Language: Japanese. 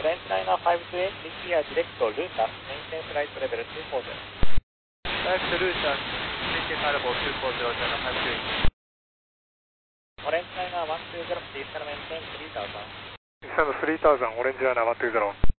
オレンジライナー528、リキアディレクト、ルータ、メインテンスライトレベル240。 ライトルータ、メインテンスライトレベル240、 オレンジライナー120、please can maintain 3000。 3000、オレンジライナー120。